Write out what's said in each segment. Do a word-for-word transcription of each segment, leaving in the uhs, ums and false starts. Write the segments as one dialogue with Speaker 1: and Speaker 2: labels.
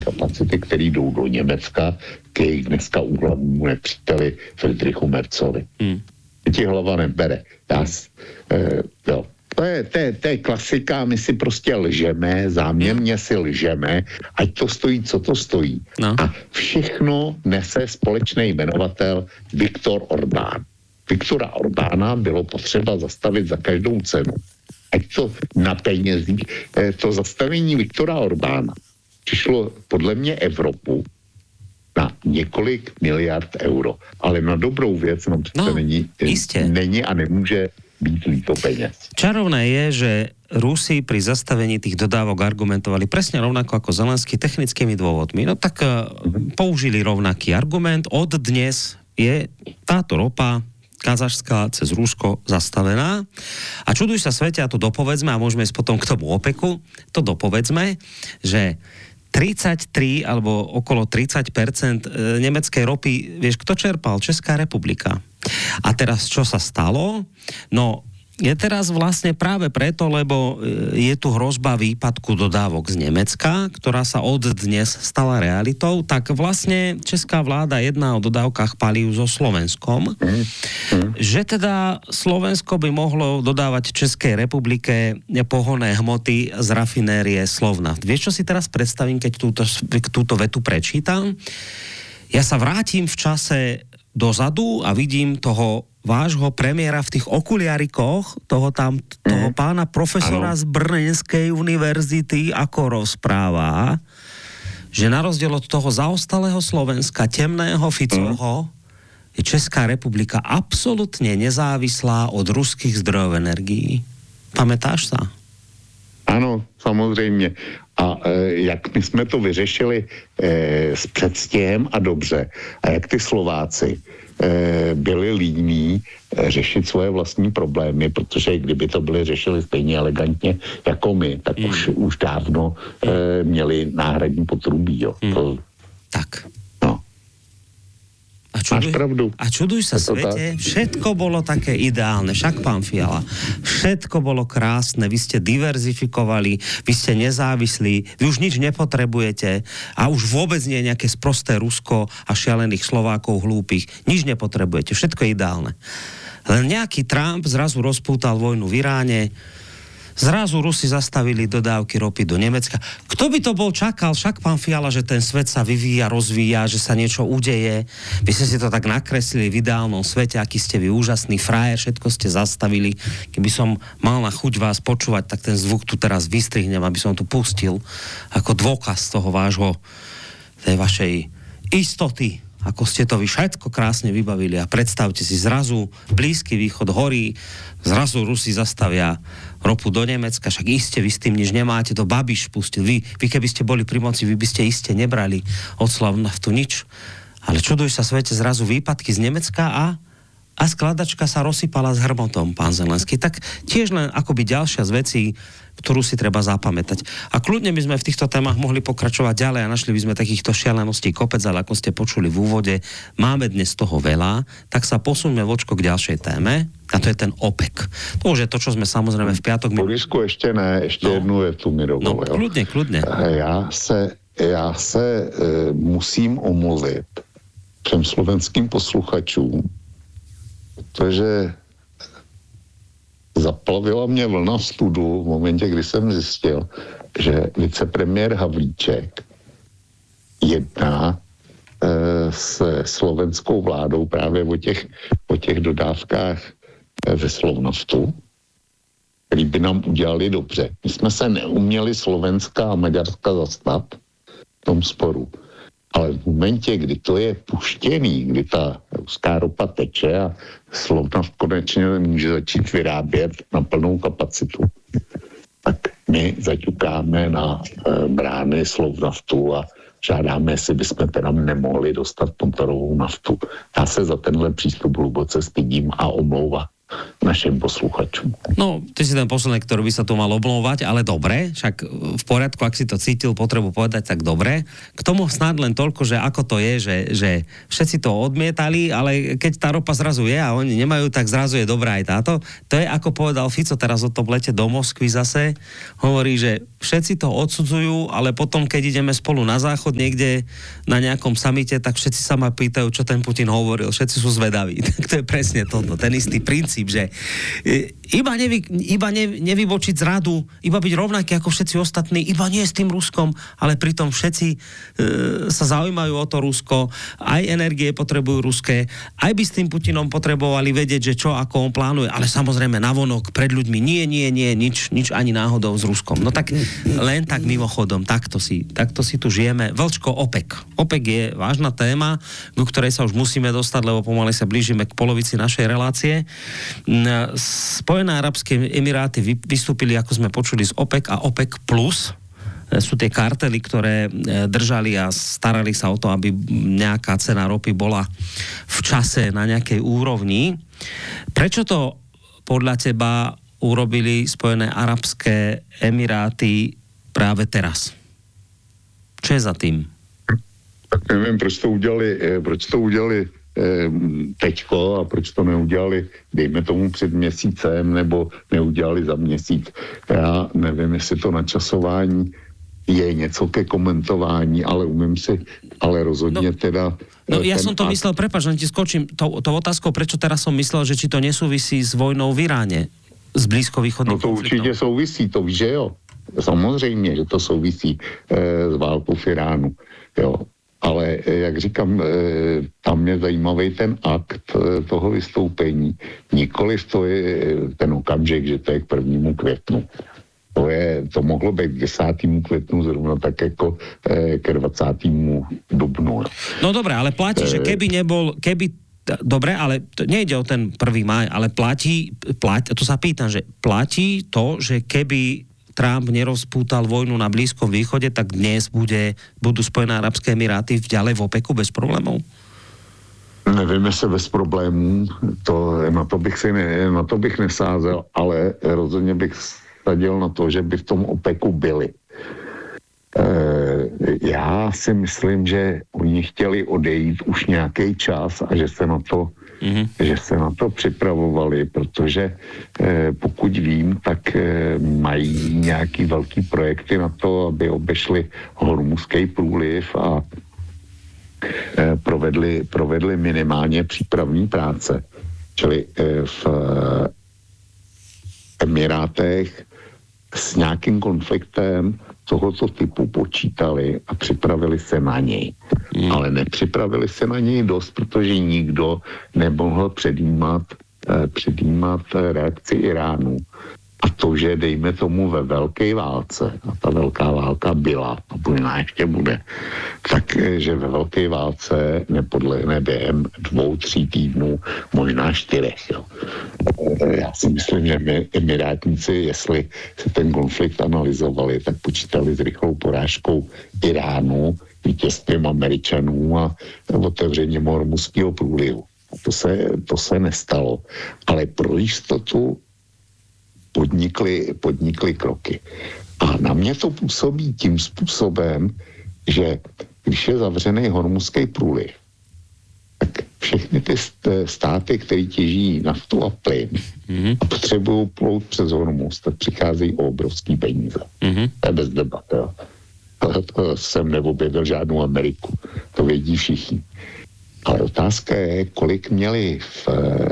Speaker 1: kapacity, které jdou do Německa k jejich dneska úhlavnímu nepříteli Friedrichu Merzovi. Hmm. Ti hlava nebere. Já, eh, jo. To je, to, je, to je klasika, my si prostě lžeme, záměrně si lžeme, ať to stojí, co to stojí. No. A všechno nese společný jmenovatel Viktor Orbán. Viktora Orbána bylo potřeba zastavit za každou cenu. Ať to na penězích, to zastavení Viktora Orbána přišlo podle mě Evropu na několik miliard euro. Ale na dobrou věc nám přece no, není, není a nemůže být líto peněz.
Speaker 2: Čarovné je, že Rusi pri zastavení tých dodávok argumentovali presne rovnako ako Zelenský technickými dôvodmi. No tak mm-hmm. použili rovnaký argument. Od dnes je táto ropa kazašská cez Rusko zastavená. A čuduj sa svete, a to dopovedzme, a môžeme ísť potom k tomu opeku, to dopovedzme, že tridsaťtri alebo okolo tridsať percent nemeckej ropy, vieš, kto čerpal? Česká republika. A teraz, čo sa stalo? No, je teraz vlastne práve preto, lebo je tu hrozba výpadku dodávok z Nemecka, ktorá sa od dnes stala realitou, tak vlastne česká vláda jedná o dodávkach palív so Slovenskom, že teda Slovensko by mohlo dodávať Českej republike pohonné hmoty z rafinérie Slovnaft. Vieš, čo si teraz predstavím, keď túto, túto vetu prečítam? Ja sa vrátim v čase dozadu a vidím toho vášho premiéra v tých okuliarikoch, toho tam, toho mm. pána profesora ano. Z Brnenskej univerzity, ako rozpráva, že na rozdiel od toho zaostalého Slovenska, temného Ficovho, mm. je Česká republika absolútne nezávislá od ruských zdrojov energií. Pamätáš sa?
Speaker 1: Ano, samozřejmě. A e, jak my jsme to vyřešili e, s předstihem a dobře, a jak ty Slováci e, byli líní e, řešit svoje vlastní problémy, protože kdyby to byli řešili stejně elegantně jako my, tak mm. už, už dávno e, měli náhradní potrubí. Jo. Mm. To,
Speaker 2: tak.
Speaker 1: No.
Speaker 2: A čuduj,
Speaker 1: Máš pravdu.
Speaker 2: A čuduj sa svete, tak. Všetko bolo také ideálne, však pán Fiala, všetko bolo krásne, vy ste diverzifikovali, vy ste nezávislí, vy už nič nepotrebujete a už vôbec nie je nejaké sprosté Rusko a šialených Slovákov hlúpych, nič nepotrebujete, všetko je ideálne. Len nejaký Trump zrazu rozpútal vojnu v Iráne, zrazu Rusi zastavili dodávky ropy do Nemecka. Kto by to bol čakal? Však pán Fiala, že ten svet sa vyvíja, rozvíja, že sa niečo udeje. Vy ste si to tak nakreslili v ideálnom svete, aký ste vy úžasný frajer, všetko ste zastavili. Keby som mal na chuť vás počúvať, tak ten zvuk tu teraz vystrihnem, aby som tu pustil ako dôkaz toho vášho, tej vašej istoty, ako ste to vy všetko krásne vybavili. A predstavte si, zrazu Blízky východ horí, zrazu Rusi zastavia ropu do Nemecka, však iste vy s tým nič nemáte, to Babiš pustil. Vy, vy keby ste boli pri moci, vy by ste iste nebrali od Slovnaftu nič. Ale čuduj sa svete, zrazu výpadky z Nemecka a, a skladačka sa rozsypala s hrmotom, pán Zelenský. Tak tiež len akoby ďalšia z vecí, ktorú si treba zapamätať. A kľudne by sme v týchto témach mohli pokračovať ďalej a našli by sme takýchto šialeností kopec, ale ako ste počuli v úvode, máme dnes toho veľa, tak sa posuňme vočko k ďalšej téme, a to je ten OPEC. To už je to, čo sme samozrejme v piatok...
Speaker 1: Borisku, ešte ne, ešte no. jednu vetu mi dovol,
Speaker 2: No, kľudne, kľudne.
Speaker 1: Já se, já se e, musím omluvit všem slovenským posluchačům, protože zaplavila mě vlna studu v momentě, kdy jsem zjistil, že vicepremiér Havlíček jedná e, s slovenskou vládou právě o těch, o těch dodávkách e, ze Slovnaftu, který by nám udělali dobře. My jsme se neuměli Slovenska a Maďarska zastat v tom sporu. Ale v momentě, kdy to je puštěný, kdy ta ruská ropa teče a Slovnaft konečně může začít vyrábět na plnou kapacitu, tak my zaťukáme na e, brány Slovnaftu a žádáme, jestli bychom teda nemohli dostat pontorovou naftu. Já se za tenhle přístup hluboce stydím a omlouvám našim posluchačom.
Speaker 2: No, ty si ten posledný, ktorý by sa tu mal oblovať, ale dobre, však v poriadku, ak si to cítil, potrebu povedať, tak dobre. K tomu snad len toľko, že ako to je, že, že všetci to odmietali, ale keď tá ropa zrazu je a oni nemajú, tak zrazu je dobrá aj táto. To je, ako povedal Fico teraz o tom lete do Moskvy zase, hovorí, že všetci to odsudzujú, ale potom, keď ideme spolu na záchod niekde na nejakom samite, tak všetci sa ma pýtajú, čo ten Putin hovoril. Všetci sú zvedaví. Tak to je presne toto, ten istý princíp, že iba, nevy, iba ne, nevybočiť z radu, iba byť rovnaký ako všetci ostatní, iba nie s tým Ruskom, ale pritom všetci e, sa zaujímajú o to Rusko, aj energie potrebujú ruské, aj by s tým Putinom potrebovali vedieť, že čo, ako on plánuje, ale samozrejme navonok pred ľuďmi nie, nie, nie, nič, nič ani náhodou s Ruskom. No tak len tak mimochodom, takto si, takto si tu žijeme. Vlčko, OPEC. OPEC je vážna téma, ku ktorej sa už musíme dostať, lebo pomaly sa blížime k polovici našej relácie. Spojené arabské emiráty vystúpili, ako sme počuli, z OPEC a OPEC plus. Sú tie kartely, ktoré držali a starali sa o to, aby nejaká cena ropy bola v čase na nejakej úrovni. Prečo to podľa teba urobili Spojené arabské emiráty práve teraz? Čo je za tým?
Speaker 1: Tak nevím, proč to udělali, proč to udělali teďko a proč to neudělali, dejme tomu před měsícem, nebo neudělali za měsíc. Já nevím, jestli to načasování je něco ke komentování, ale umím si, ale rozhodně no, teda...
Speaker 2: No ja som to akt... myslel, prepáč, len ti skočím tou, tou otázkou, prečo teraz som myslel, že či to nesúvisí s vojnou v Iráne, s blízkovýchodným
Speaker 1: konfliktom. No to určitě souvisí, to víš, že jo. Samozřejmě, že to souvisí e, s válkou v Iránu, jo. Ale, e, jak říkám, e, tam je zajímavý ten akt e, toho vystoupení. Nikoliv to je ten okamžik, že to je k prvnímu květnu. To, je, to mohlo být k desátému květnu zrovna tak jako e, ke dvacátému dubnu.
Speaker 2: No dobré, ale platí, e, že keby nebol, keby dobre, ale to nejde o ten prvý máj, ale platí, platí, to sa pýtam, že platí to, že keby Trump nerozpútal vojnu na Blízkom východe, tak dnes bude, budú Spojené arabské emiráty ďalej v OPECu bez problémov?
Speaker 1: Nevím, jestli bez problémů, to, na, to bych si ne, na to bych nesázel, ale rozhodně bych sadil na to, že by v tom OPECu byli. E, já si myslím, že oni chtěli odejít už nějaký čas a že se na to, mm-hmm. že se na to připravovali, protože e, pokud vím, tak e, mají nějaký velký projekty na to, aby obešli Hormuzský průliv a e, provedli, provedli minimálně přípravní práce. Čili e, v e, Emirátech s nějakým konfliktem tohoto typu počítali a připravili se na něj. Hmm. Ale nepřipravili se na něj dost, protože nikdo nemohl předjímat, eh, předjímat reakci Iránu. A to, že dejme tomu ve velké válce, a ta velká válka byla, a možná ještě bude, tak, že ve velké válce nepodlehne během dvou, tří týdnů, možná čtyřech. Jo. Já si myslím, že my, emirátníci, jestli se ten konflikt analyzovali, tak počítali s rychlou porážkou Iránu, vítězstvím Američanů a otevřením Hormuzského průlivu. To se, to se nestalo. Ale pro jistotu podnikli, podnikli kroky. A na mě to působí tím způsobem, že když je zavřený Hormuzský průliv, tak všechny ty státy, které těží naftu a plyn mm-hmm. a potřebují plout přes Hormuz, tak přicházejí o obrovský peníze. Mm-hmm. To je bez debaty. To jsem neobjevil žádnou Ameriku. To vědí všichni. Ale otázka je, kolik měli v,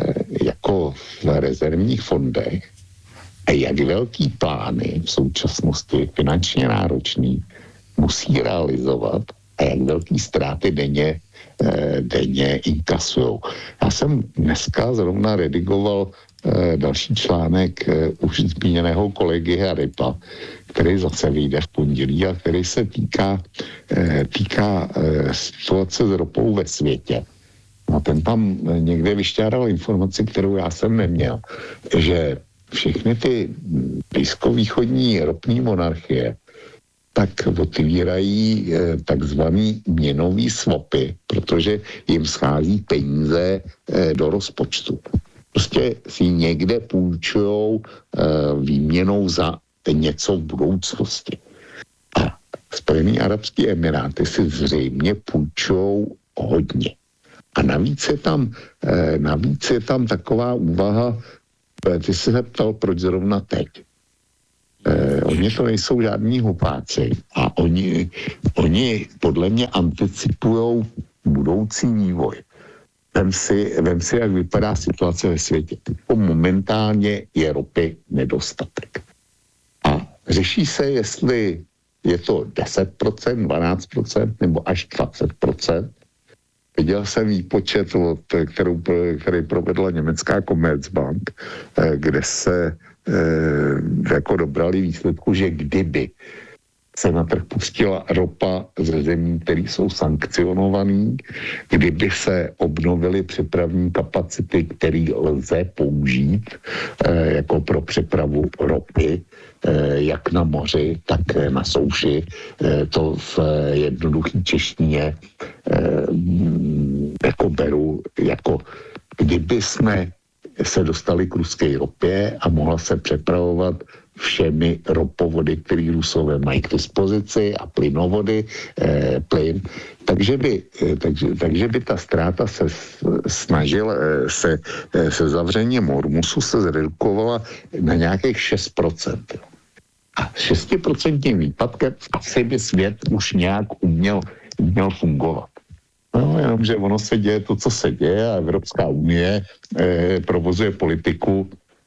Speaker 1: jako v rezervních fondech a jak velký plány v současnosti finančně náročný musí realizovat a jak velký ztráty denně, eh, denně inkasujou. Já jsem dneska zrovna redigoval eh, další článek eh, už zmíněného kolegy Haripa, který zase vyjde v pondělí a který se týká, eh, týká eh, situace s ropou ve světě. A ten tam někde vyšťáral informaci, kterou já jsem neměl, že všechny ty blízkovýchodní ropní monarchie tak otvírají eh, takzvaný měnový swapy, protože jim schází peníze eh, do rozpočtu. Prostě si někde půjčujou eh, výměnou za něco v budoucnosti. A Spojené arabské emiráty si zřejmě půjčujou hodně. A navíc je tam, eh, navíc je tam taková úvaha. Ty jsi se ptal, proč zrovna teď. Eh, oni to nejsou žádní hlupáci a oni, oni podle mě anticipují budoucí vývoj. Vem si, vem si, jak vypadá situace ve světě. Momentálně je ropy nedostatek. A řeší se, jestli je to deset procent, dvanáct procent nebo až dvacet procent. Viděl jsem výpočet, od, kterou, který provedla německá Commerzbank, kde se eh, jako dobrali výsledku, že kdyby se na trh pustila ropa ze zemí, které jsou sankcionovaný, kdyby se obnovily přepravní kapacity, které lze použít eh, jako pro přepravu ropy, eh, jak na moři, tak na souši. Eh, to v eh, jednoduchý češtině eh, jako beru, jako kdyby jsme se dostali k ruské ropě a mohla se přepravovat všemi ropovody, které Rusové mají k dispozici a plynovody, eh, plyn. Takže by, eh, takže, takže by ta ztráta se snažila, eh, se, eh, se zavřením Hormusu se zredukovala na nějakých šest procent. A šest procent výpadkem asi by svět už nějak uměl, uměl fungovat. No, jenomže ono se děje to, co se děje a Evropská unie eh, provozuje politiku,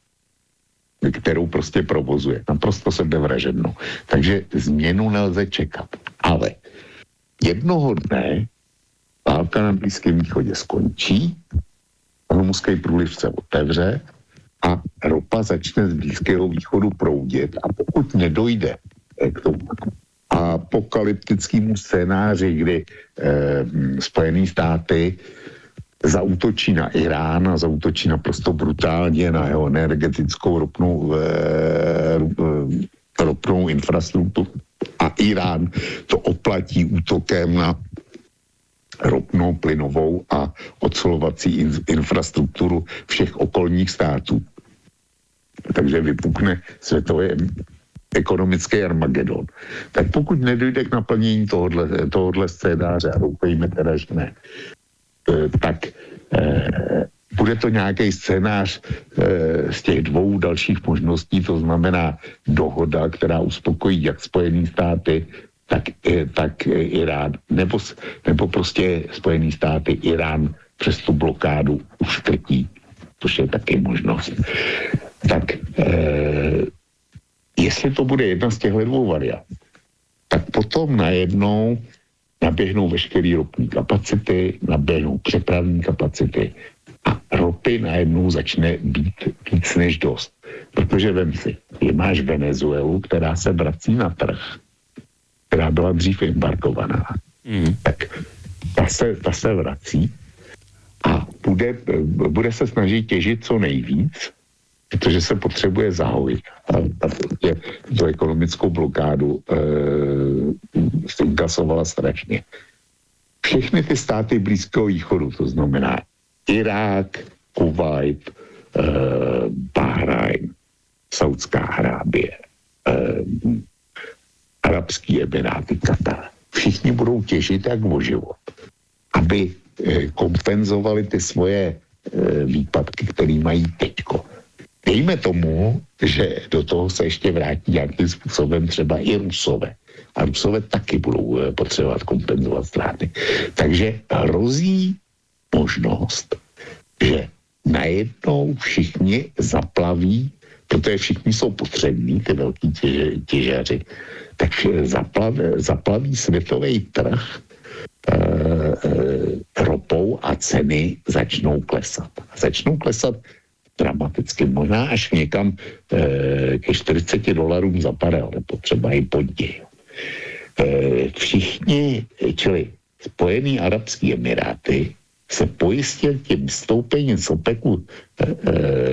Speaker 1: kterou prostě provozuje. Naprosto sebevražednou. Takže změnu nelze čekat. Ale jednoho dne válka na Blízkém východě skončí, Hormuzský průliv se otevře a ropa začne z Blízkého východu proudit a pokud nedojde k tomu apokalyptickému scénáři, kdy eh, Spojené státy zaútočí na Irán a zaútočí naprosto brutálně na jeho energetickou ropnou, eh, ropnou infrastrukturu a Irán to oplatí útokem na ropnou, plynovou a ocelovací in, infrastrukturu všech okolních států. Takže vypukne světový ekonomický Armagedon. Tak pokud nedojde k naplnění tohohle, tohohle scénáře, a doufejme teda, že ne, tak eh, bude to nějaký scénář eh, z těch dvou dalších možností, to znamená dohoda, která uspokojí jak Spojené státy, tak, eh, tak eh, Irán, nebo, nebo prostě Spojené státy, Irán přes tu blokádu uškrtí, což je taky možnost. Tak eh, jestli to bude jedna z těchto dvou variant, tak potom najednou naběhnou veškeré ropní kapacity, naběhnou přepravní kapacity a ropy najednou začne být víc než dost. Protože vem si, máš Venezuelu, která se vrací na trh, která byla dřív embargovaná. Mm. Tak ta se, ta se vrací a bude, bude se snažit těžit co nejvíc, protože se potřebuje zahojit. A, a prostě tu ekonomickou blokádu e, se inkasovala strašně. Všechny ty státy Blízkého východu, to znamená Irák, Kuvajt, e, Bahrajn, Saudská Arábie, e, Arabský Emiráty, Katar, všichni budou těžit jak o život, aby e, kompenzovali ty svoje e, výpadky, které mají teďko. Dejme tomu, že do toho se ještě vrátí nějakým způsobem třeba i Rusové. A Rusové taky budou potřebovat kompenzovat ztráty. Takže hrozí možnost, že najednou všichni zaplaví, protože všichni jsou potřební, ty velký těže, těžaři, tak zaplaví, zaplaví světový trh e, e, ropou a ceny začnou klesat. Začnou klesat dramaticky, možná až někam e, ke čtyřicet dolarům za barel, nebo třeba i pod něj. E, všichni, čili Spojený arabský emiráty, se pojistil tím vstoupením z OPECu e, e,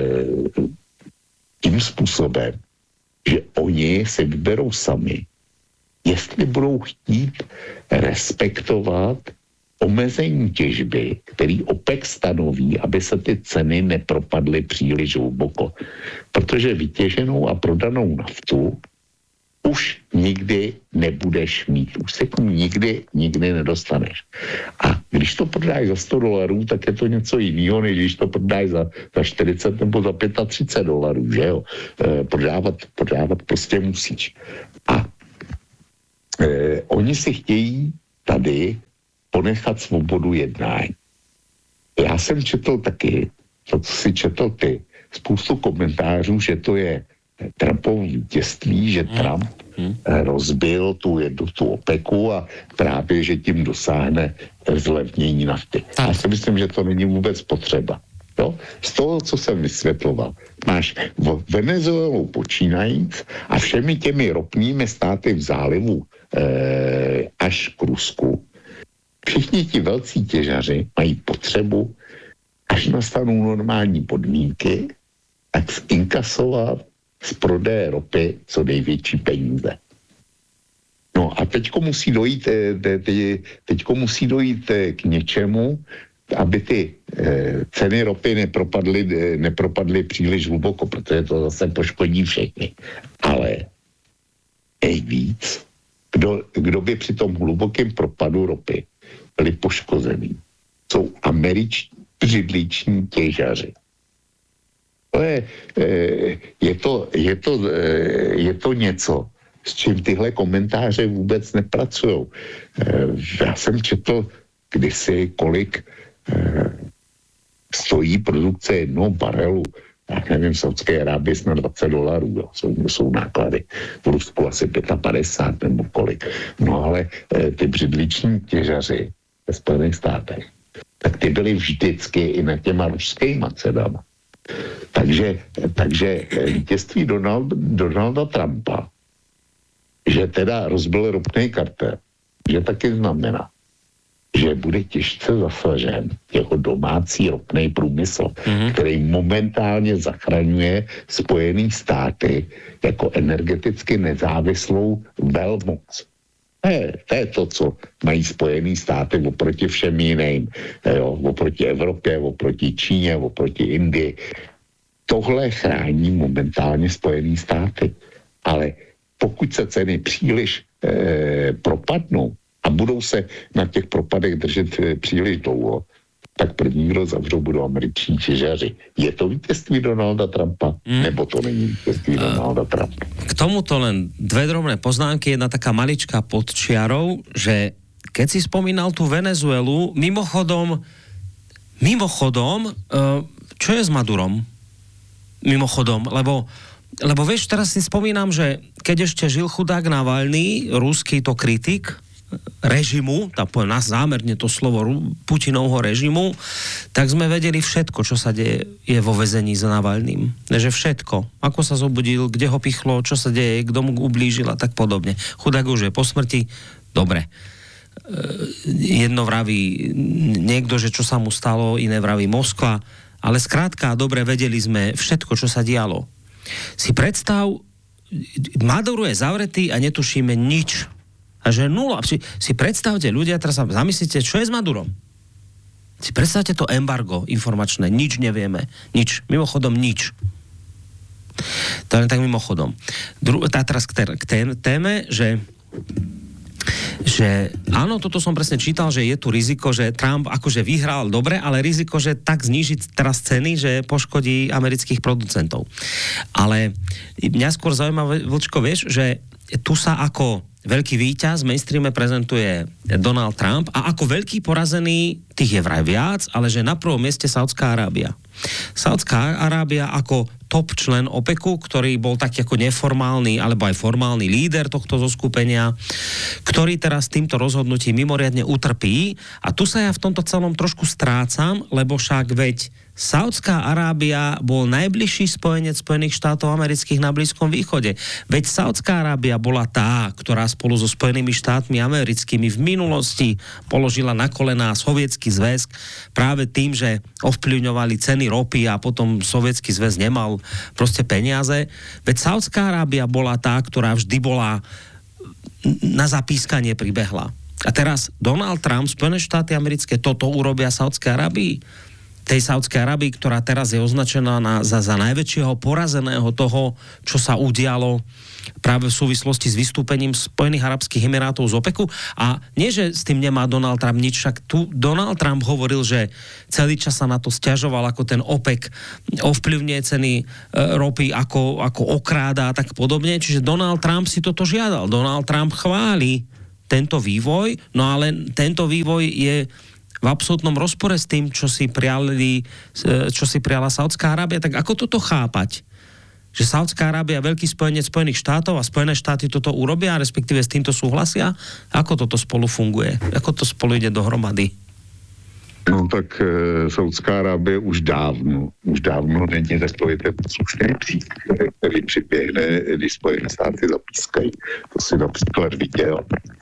Speaker 1: tím způsobem, že oni si vyberou sami, jestli budou chtít respektovat omezení těžby, který OPEC stanoví, aby se ty ceny nepropadly příliš hluboko. Protože vytěženou a prodanou naftu už nikdy nebudeš mít. Už se k ní nikdy, nikdy nedostaneš. A když to prodáš za sto dolarů, tak je to něco jiného, než když to prodáš za, za čtyřicet nebo za třicet pět dolarů, že jo? E, prodávat, prodávat prostě musíš. A e, oni si chtějí tady ponechat svobodu jednání. Já jsem četl taky, to, co si četl ty, spoustu komentářů, že to je Trumpovo vítězství, že Trump hmm. rozbil tu jednu tu OPECu a právě, že tím dosáhne zlevnění nafty. Tak. Já si myslím, že to není vůbec potřeba. Jo? Z toho, co jsem vysvětloval, máš v Venezuelu počínajíc a všemi těmi ropnými státy v zálivu e, až k Rusku, všichni ti velcí těžaři mají potřebu, až nastanou normální podmínky, tak zinkasovat z prodeje ropy co největší peníze. No a teďko musí dojít, teďko musí dojít k něčemu, aby ty ceny ropy nepropadly, nepropadly příliš hluboko, protože to zase poškodí všechny. Ale nejvíc, kdo, kdo by při tom hlubokém propadu ropy byli poškozený, jsou američtí břidliční těžaři. To je, je, to, je, to, je to něco, s čím tyhle komentáře vůbec nepracují. Já jsem četl kdysi, kolik stojí produkce jednoho barelu. Já nevím, v Saudské Arábii na dvacet dolarů, jo. Jsou, jsou náklady. V Rusku asi padesát pět nebo kolik. No ale ty břidliční těžaři ve Spojených státech, tak ty byly vždycky i na těma ruskýma cenama. Takže, takže vítězství Donald, Donalda Trumpa, že teda rozbil ropný kartel, že taky znamená, že bude těžce zasažen jeho domácí ropný průmysl, mm-hmm. který momentálně zachraňuje Spojené státy jako energeticky nezávislou velmoc. To je, to je to, co mají Spojené státy oproti všem jiným. Jo, oproti Evropě, oproti Číně, oproti Indii. Tohle chrání momentálně Spojené státy. Ale pokud se ceny příliš eh, propadnou a budou se na těch propadech držet eh, příliš dlouho, tak první, kdo zavřou, budou američtí těžaři. Je to vítězství Donalda Trumpa? Mm. Nebo to není vítězství uh, Donalda Trumpa?
Speaker 2: K tomuto len dve drobné poznámky. Jedna taká maličká pod čiarou, že keď si spomínal tú Venezuelu, mimochodom, mimochodom, uh, čo je s Madurom? Mimochodom, lebo, lebo vieš, teraz si spomínam, že keď ešte žil chudák Navalny, ruský to kritik režimu, tam poviem nás zámerne to slovo Putinovho režimu, tak sme vedeli všetko, čo sa deje je vo väzení s Navalným. Že všetko. Ako sa zobudil, kde ho pichlo, čo sa deje, kto mu ublížil a tak podobne. Chudák už je po smrti. Dobre. Jedno vraví niekto, že čo sa mu stalo, iné vraví Moskva. Ale skrátka, dobre, vedeli sme všetko, čo sa dialo. Si predstav, Maduro je zavretý a netušíme nič. A že nula. Si, si predstavte, ľudia, teraz sa zamyslíte, čo je s Madurom? Si predstavte to embargo informačné. Nič nevieme. Nič. Mimochodom nič. To je tak mimochodom. Dru- tá teraz k, té, k té, téme, že že áno, toto som presne čítal, že je tu riziko, že Trump akože vyhral dobre, ale riziko, že tak znížiť teraz ceny, že poškodí amerických producentov. Ale mňa skôr zaujíma, Vlčko, vieš, že tu sa ako veľký víťaz v mainstreame prezentuje Donald Trump a ako veľký porazený, tých je vraj viac, ale že na prvom mieste Saudská Arábia. Saudská Arábia ako top člen OPECu, ktorý bol taký ako neformálny alebo aj formálny líder tohto zoskupenia, ktorý teraz týmto rozhodnutím mimoriadne utrpí. A tu sa ja v tomto celom trošku strácam, lebo však veď Saudská Arábia bol najbližší spojenec Spojených štátov amerických na Blízkom východe. Veď Saudská Arábia bola tá, ktorá spolu so Spojenými štátmi americkými v minulosti položila na kolená Sovietsky zväz práve tým, že ovplyvňovali ceny ropy a potom Sovietsky zväz nemal proste peniaze. Veď Saudská Arábia bola tá, ktorá vždy bola na zapískanie pribehla. A teraz Donald Trump, Spojené štáty americké toto urobia Saudskej Arábii. tej Saudskej Arábii, ktorá teraz je označená na, za, za najväčšieho porazeného toho, čo sa udialo práve v súvislosti s vystúpením Spojených arabských emirátov z OPEKu. A nie, že s tým nemá Donald Trump nič, však tu Donald Trump hovoril, že celý čas sa na to sťažoval, ako ten OPEC ovplyvňuje ceny e, ropy, ako, ako okráda a tak podobne. Čiže Donald Trump si toto žiadal. Donald Trump chváli tento vývoj, no ale tento vývoj je v absolútnom rozpore s tým, čo si prijali, čo si prijala Saudská Arábia. Tak ako toto chápať? Že Saudská Arábia je veľký spojenec Spojených štátov a Spojené štáty toto urobia, respektíve s týmto súhlasia? Ako toto spolu funguje? Ako to spolu ide dohromady?
Speaker 1: No tak e, Saudská Arábie už dávno, už dávno není takový ten slušný příklad, který přiběhne, když Spojené státy zapískají. To si například viděl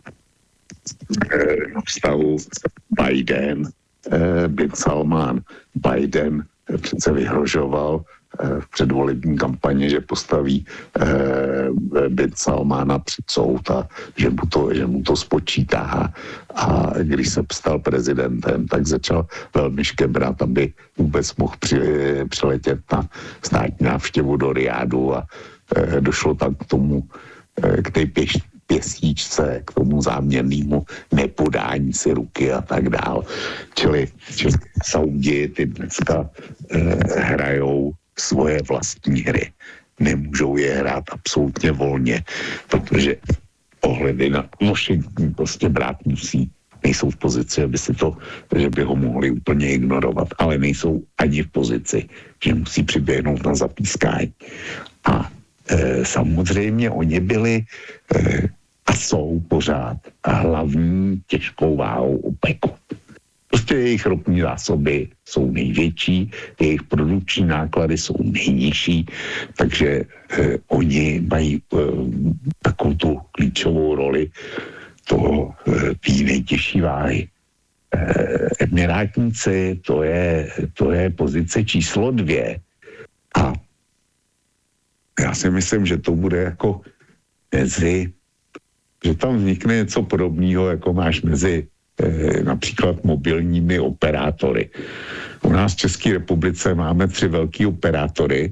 Speaker 1: e, na vztahu Biden, e, bin Salman. Biden přece vyhrožoval v předvolební kampani, že postaví eh, bin Salmana před soud a že mu to, že mu to spočítá. A když se stal prezidentem, tak začal velmi škebrat, aby vůbec mohl při, přiletět na státní návštěvu do Riádu a eh, došlo tam k tomu, eh, k té pěš, pěsíčce, k tomu záměrnému nepodání si ruky a tak dál. Čili, čili Saudi ty dneska eh, hrajou svoje vlastní hry. Nemůžou je hrát absolutně volně, protože ohledy na Washington prostě brát musí. Nejsou v pozici, aby si to, že by ho mohli úplně ignorovat, ale nejsou ani v pozici, že musí přiběhnout na zapískání. A e, samozřejmě oni byli e, a jsou pořád hlavní těžkou váhou OPECu. Prostě jejich ropní zásoby jsou největší, jejich produkční náklady jsou nejnižší, takže eh, oni mají eh, takovou tu klíčovou roli toho eh, té nejtěžší váhy. Eh, Emirátníci, to je, to je pozice číslo dvě a já si myslím, že to bude jako mezi, že tam vznikne něco podobného, jako máš mezi například mobilními operátory. U nás v České republice máme tři velký operátory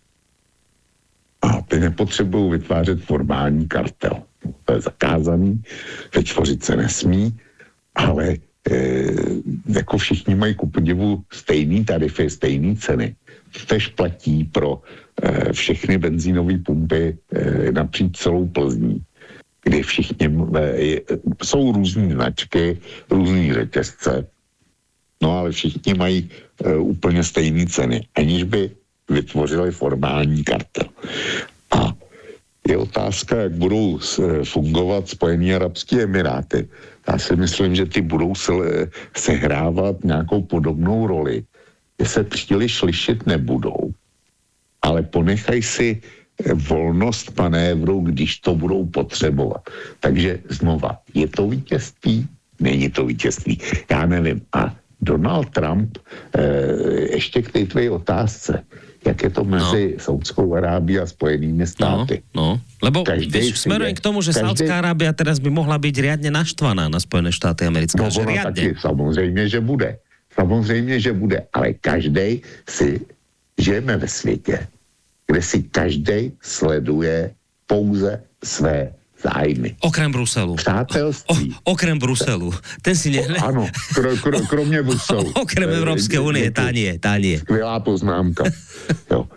Speaker 1: a ty nepotřebují vytvářet formální kartel. To je zakázaný, vytvořit se nesmí, ale e, jako všichni mají ku podivu stejný tarify, stejný ceny. Tež platí pro e, všechny benzínové pumpy e, napříč celou Plzní, kdy všichni, je, jsou různý značky, různý řetězce, no ale všichni mají e, úplně stejné ceny, aniž by vytvořili formální kartel. A je otázka, jak budou e, fungovat Spojené arabské emiráty. Já si myslím, že ty budou se, sehrávat nějakou podobnou roli, že se příliš lišit nebudou, ale ponechají si volnost manévru, když to budou potřebovat. Takže znova, je to vítězství? Není to vítězství. Já nevím. A Donald Trump, eh, ještě k té tvé otázce, jak je to mezi no. Saudskou Arábií a Spojenými státy.
Speaker 2: No, no. Lebo smerujem k tomu, že každý... Saudská Arábia teraz by mohla byť riadne naštvaná na Spojené štáty americké.
Speaker 1: No, ona taky, samozřejmě, že bude. Samozřejmě, že bude. Ale každý si, žijeme ve světě, kde si každý sleduje pouze své zájmy.
Speaker 2: Okrem Bruselu.
Speaker 1: Přátelství.
Speaker 2: O, okrem Bruselu. Ten si ne...
Speaker 1: Ano, kro, kro, kromě Bruselu.
Speaker 2: Okrem Evropské unie, tá nie, tá nie.
Speaker 1: Skvělá poznámka. Jo.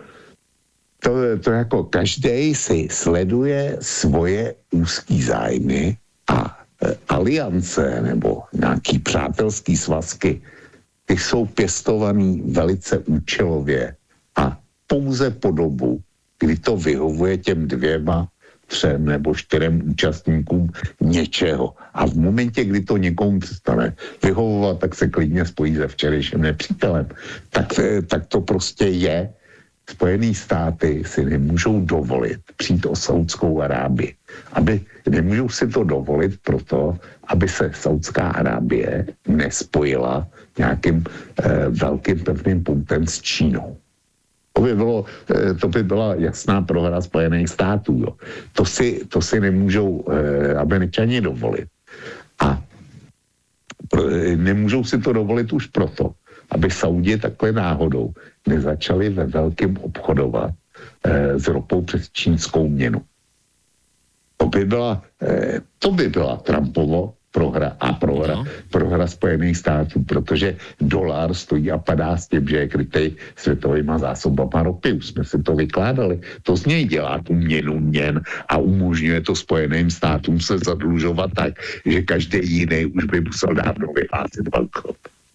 Speaker 1: To, to jako každý si sleduje svoje úzký zájmy a e, aliance nebo nějaký přátelský svazky, ty jsou pěstovaný velice účelově a pouze po dobu, kdy to vyhovuje těm dvěma, třem nebo čtyřem účastníkům něčeho. A v momentě, kdy to někomu přestane vyhovovat, tak se klidně spojí se včerejším nepřítelem. Tak, tak to prostě je. Spojené státy si nemůžou dovolit přijít o Saudskou Arábii. Aby, nemůžou si to dovolit proto, aby se Saudská Arábie nespojila nějakým eh, velkým pevným punktem s Čínou. To by, bylo, to by byla jasná prohra Spojených států. Jo. To, si, to si nemůžou eh, Američani dovolit. A pro, nemůžou si to dovolit už proto, aby Saudi takhle náhodou nezačali ve velkém obchodovat eh, s ropou přes čínskou měnu. To by byla, eh, to by byla Trumpovo prohra a prohra, no. prohra Spojených států, protože dolar stojí a padá s tím, že je krytej světovýma zásobama ropy. Už jsme si to vykládali. To z něj dělá tu měnu měn a umožňuje to Spojeným státům se zadlužovat tak, že každý jiný už by musel dávno vyhlásit bankrot.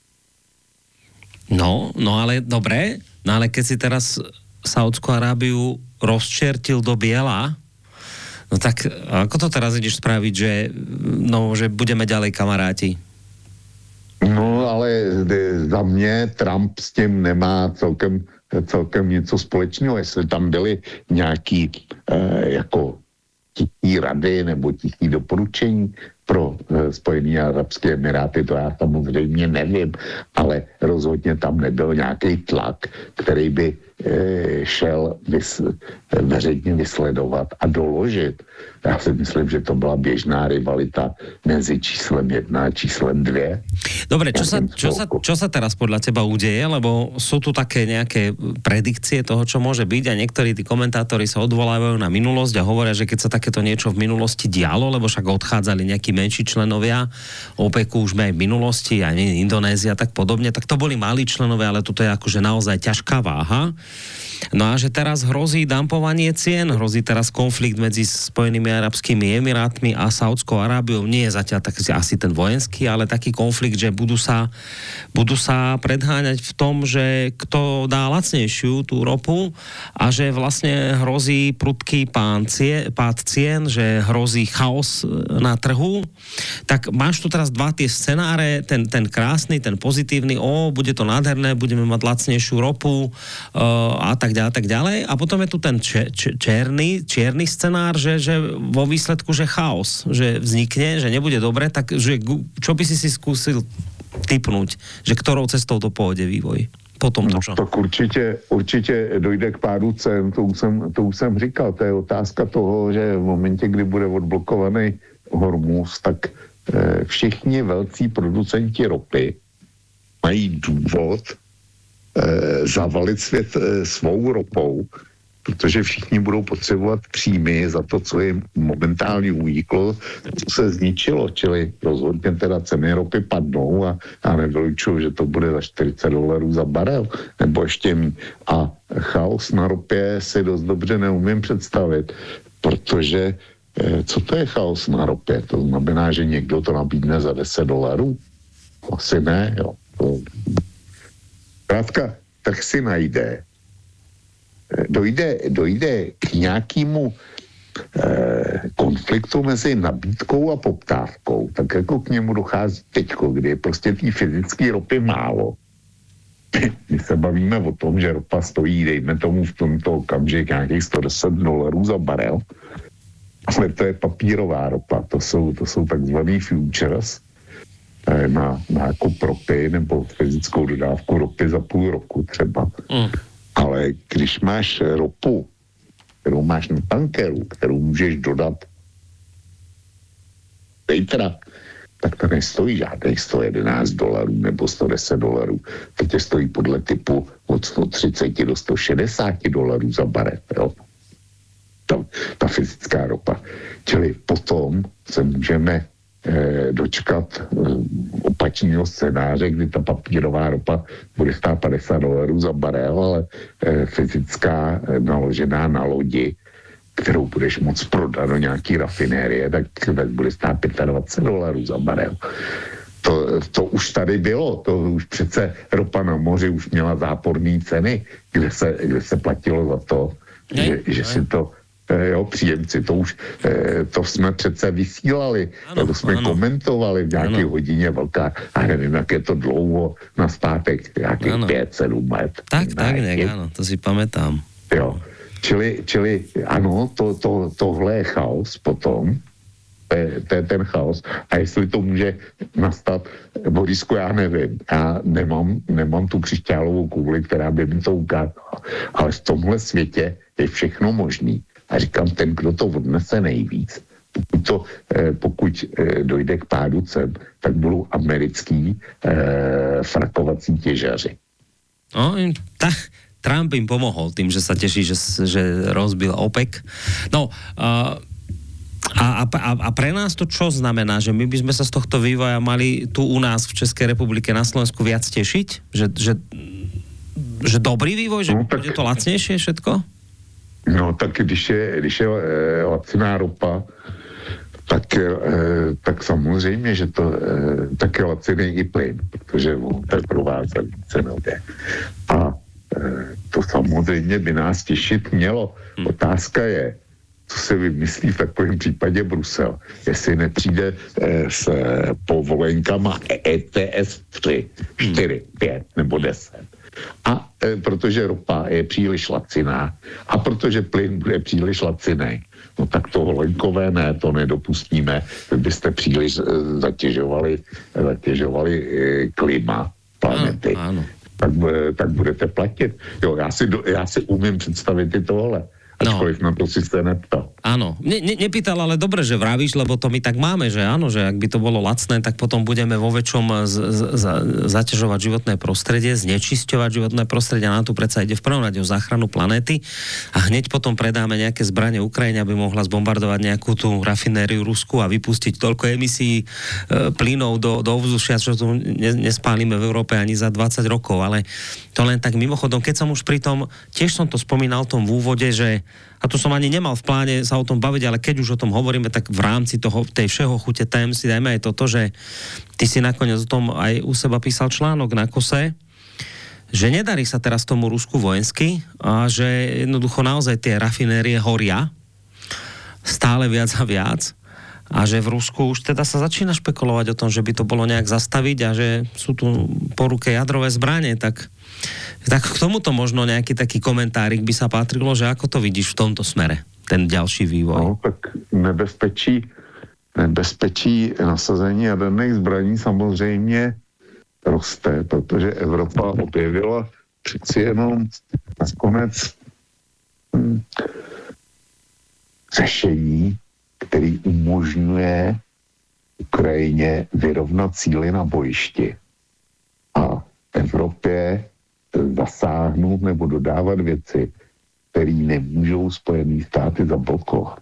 Speaker 2: No, no ale dobré, no ale keď si teraz Saúdskú Arábiu rozčertil do biela, no tak ako to teraz ideš spraviť, že, no, že budeme ďalej kamaráti?
Speaker 1: No, ale za mě Trump s tím nemá celkem, celkem něco společného. Jestli tam byly nějaký eh, jako tichý rady nebo tichý doporučení pro eh, Spojené arabské emiráty, to já samozřejmě nevím, ale rozhodně tam nebyl nějaký tlak, který by eh, šel vys, veřejně vysledovat a doložit. Já si myslím, že to byla běžná rivalita mezi číslem jedna a číslem dvě.
Speaker 2: Dobre, čo sa, čo, sa, čo sa teraz podľa teba udeje? Lebo sú tu také nejaké predikcie toho, čo môže byť a niektorí tí komentátori sa odvolávajú na minulosť a hovoria, že keď sa takéto niečo v minulosti dialo, lebo však odchádzali nejakí menší členovia OPECu už aj v minulosti, aj Indonézia tak podobne, tak to boli malí členovia, ale toto je akože naozaj ťažká váha. No a že teraz hrozí dumpovanie cien, hrozí teraz konflikt medzi Spojenými arabskými emirátmi a Saudskou Arábiou. Nie je zatiaľ tak asi ten vojenský, ale taký konflikt, že budú sa, budú sa predháňať v tom, že kto dá lacnejšiu tú ropu a že vlastne hrozí prudký pán cie, pád cien, že hrozí chaos na trhu. Tak máš tu teraz dva tie scenáre, ten, ten krásny, ten pozitívny, o, bude to nádherné, budeme mať lacnejšiu ropu uh, a tak ďalej, tak ďalej. A potom je tu ten če, če, černý, čierny scenár, že, že vo výsledku, že chaos, že vznikne, že nebude dobre, tak že, čo by si si skúsil tipnúť, že ktorou cestou to pôjde vývoj? Potom to čo?
Speaker 1: No, tak určitě, určitě dojde k pádu cen, to už, jsem, to už jsem říkal, to je otázka toho, že v momentě, kdy bude odblokovaný Hormuz, tak eh, všichni velcí producenti ropy mají důvod eh, zavalit svět eh, svou ropou, protože všichni budou potřebovat příjmy za to, co jim momentálně ujíklo, co se zničilo, čili rozhodně teda ceny ropy padnou a, a nevylučuju, že to bude za čtyřicet dolarů za barel, nebo ještě mít. A chaos na ropě si dost dobře neumím představit, protože eh, co to je chaos na ropě? To znamená, že někdo to nabídne za deset dolarů? Asi ne, jo. Krátka, trh si najde. Dojde, dojde k nějakému eh, konfliktu mezi nabídkou a poptávkou, tak jako k němu dochází teďko, kdy je prostě té fyzické ropy málo. My se bavíme o tom, že ropa stojí, dejme tomu v tomto okamžiku nějakých sto deset dolarů za barel, ale to je papírová ropa, to jsou, to jsou takzvaný futures eh, na nákup ropy nebo fyzickou dodávku ropy za půl roku třeba. Mm. Ale když máš ropu, kterou máš na tankeru, kterou můžeš dodat zítra, tak to nestojí žádných sto jedenáct dolarů nebo sto deset dolarů. To tě stojí podle typu od sto třicet do sto šedesát dolarů za barel. Jo? Ta, ta fyzická ropa. Čili potom se můžeme dočkat opačného scénáře, kdy ta papírová ropa bude stát padesát dolarů za barel, ale fyzická naložená na lodi, kterou budeš moc prodat do nějaký rafinérie, tak bude stát dvacet pět dolarů za barel. To, to už tady bylo, to už přece ropa na moři už měla záporné ceny, kde se, kde se platilo za to, ne, že, že si to jo, příjemci, to už, to jsme přece vysílali, ano, to jsme ano. komentovali v nějaké hodině velká, a nevím, jak je to dlouho na zpátek, nějakých pět, sedm let.
Speaker 2: Tak, tak, nějak, ano, to si pamätám.
Speaker 1: Jo, čili, čili ano, to, to, tohle je chaos potom, to je, to je ten chaos, a jestli to může nastat, Borisku, já nevím, já nemám, nemám tu křišťálovou kouli, která by mi to ukázala, ale v tomhle světě je všechno možný. A říkám, ten, kdo to odnese nejvíc, pokud, to, pokud dojde k pádu cen, tak budou americký eh, frakovací těžaři.
Speaker 2: No, tak Trump im pomohol tým, že sa teší, že, že rozbil OPEC. No, uh, a, a, a pre nás to čo znamená? Že my by sme sa z tohto vývoja mali tu u nás v Českej republike na Slovensku viac tešiť? Že, že, že dobrý vývoj? Že no, tak, bude to lacnejšie všetko?
Speaker 1: No tak když je, když je e, laciná ropa, tak, e, tak samozřejmě, že to e, tak je laciný i plyn, protože on tak provázal cenově. A to samozřejmě by nás těšit mělo. Hmm. Otázka je, co se vymyslí v takovém případě Brusel. Jestli nepřijde eh, s eh, povolenkama E T S tři, čtyři, pět nebo deset. A eh, protože ropa je příliš laciná a protože plyn bude příliš laciný, no tak to holenkové ne, to nedopustíme. Vy byste příliš eh, zatěžovali, zatěžovali eh, klima planety.
Speaker 2: Ano, ano.
Speaker 1: Tak, tak budete platit. Jo, já si, do, já si umím představit i tohle. Ačkoliv no. Na to si ste neptal.
Speaker 2: Áno, ne, ne, nepýtal, ale dobre, že vravíš, lebo to my tak máme, že áno, že ak by to bolo lacné, tak potom budeme vo väčšom z, z, z, zaťažovať životné prostredie, znečisťovať životné prostredie, a na to predsa ide v prvom rade o záchranu planéty a hneď potom predáme nejaké zbrane Ukrajine, aby mohla zbombardovať nejakú tú rafinériu Rusku a vypustiť toľko emisí e, plynov do, do ovzdušia, čo tu ne, nespálime v Európe ani za dvadsať rokov, ale to len tak mimochodom, keď som už pri tom, tiež som to spomínal v tom v úvode, že a to som ani nemal v pláne sa o tom baviť, ale keď už o tom hovoríme, tak v rámci toho, tej všeho chute tém si dajme aj toto, že ty si nakoniec o tom aj u seba písal článok na Kose, že nedarí sa teraz tomu Rusku vojensky a že jednoducho naozaj tie rafinérie horia stále viac a viac a že v Rusku už teda sa začína špekulovať o tom, že by to bolo nejak zastaviť a že sú tu po ruke jadrové zbranie, tak Tak k tomuto možno nejaký taký komentárik by sa patrilo, že ako to vidíš v tomto smere, ten ďalší vývoj?
Speaker 1: No, tak nebezpečí, nebezpečí nasazení jaderných zbraní samozřejmě roste, protože Evropa objevila přeci jenom nakonec hm, řešení, který umožňuje Ukrajině vyrovnat síly na bojišti. A Evropě zasáhnout nebo dodávat věci, které nemůžou Spojené státy zablokovat.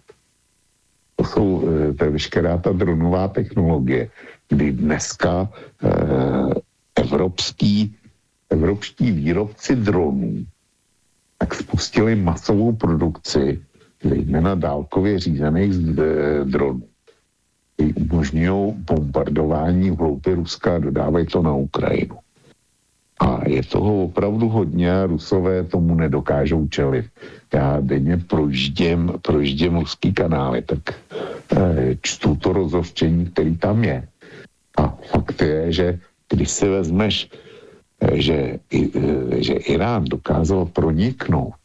Speaker 1: To jsou, to je veškerá ta dronová technologie, kdy dneska eh, evropský, evropští výrobci dronů tak spustili masovou produkci, zejména dálkově řízených dronů. Ty umožňují bombardování v hloubě Ruska a dodávají to na Ukrajinu. A je toho opravdu hodně a Rusové tomu nedokážou čelit. Já denně projíždím, projíždím ruský kanály, tak eh, čtu to rozhořčení, který tam je. A fakt je, že když si vezmeš, eh, že, eh, že Irán dokázal proniknout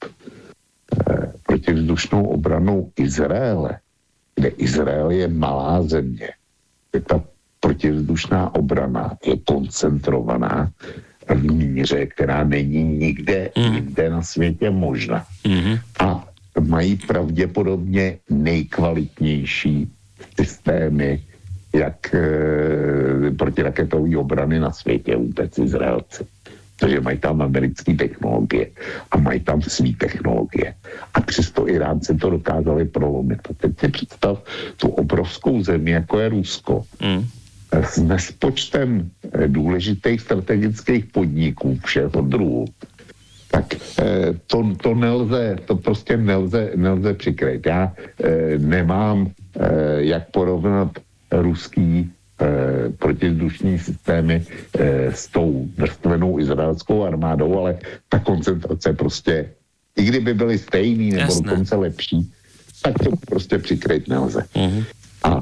Speaker 1: eh, protivzdušnou obranou Izraele, kde Izrael je malá země, kde ta protivzdušná obrana je koncentrovaná v míře, která není nikde mm. jinde na světě možná. Mm-hmm. A mají pravděpodobně nejkvalitnější systémy jak e, protiraketové obrany na světě vůbec Izraelci. Takže mají tam americké technologie a mají tam svý technologie. A přesto Iránci to dokázali prolomit. A teď si představ tu obrovskou zemi, jako je Rusko, mm. s nespočtem důležitých strategických podniků všeho druhu, tak to, to nelze, to prostě nelze, nelze přikryt. Já nemám jak porovnat ruský protizdušní systémy s tou vrstvenou izraelskou armádou, ale ta koncentrace prostě, i kdyby byly stejný nebo Jasné. dokonce lepší, tak to prostě přikryt nelze. Uh-huh. A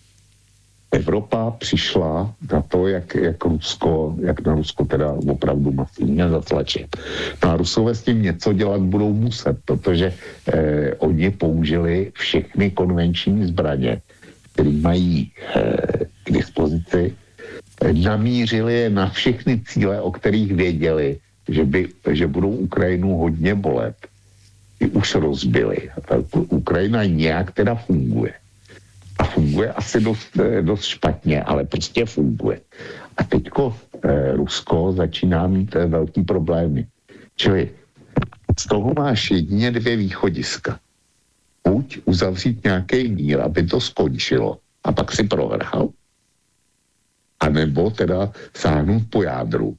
Speaker 1: Evropa přišla na to, jak, jak Rusko, jak na Rusko teda opravdu masivně zatlačit. No a Rusové s tím něco dělat budou muset, protože eh, oni použili všechny konvenční zbraně, které mají eh, k dispozici, eh, namířili je na všechny cíle, o kterých věděli, že, by, že budou Ukrajinu hodně bolet. I už rozbili. Ta Ukrajina nějak teda funguje. funguje asi dost, dost špatně, ale prostě funguje. A teďko eh, Rusko začíná mít eh, velký problémy. Čili z toho máš jedině dvě východiska. Buď uzavřít nějaký mír, aby to skončilo a pak si prohrál, anebo teda sáhnout po jádru